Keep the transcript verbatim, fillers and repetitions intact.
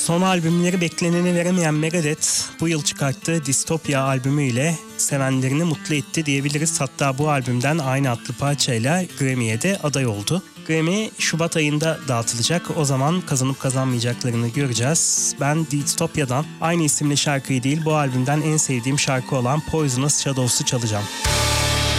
Son albümleri bekleneni veremeyen Megadeth bu yıl çıkarttığı Dystopia albümüyle sevenlerini mutlu etti diyebiliriz. Hatta bu albümden aynı adlı parçayla Grammy'ye de aday oldu. Grammy Şubat ayında dağıtılacak. O zaman kazanıp kazanmayacaklarını göreceğiz. Ben Dystopia'dan aynı isimli şarkıyı değil, bu albümden en sevdiğim şarkı olan Poisonous Shadows'u çalacağım.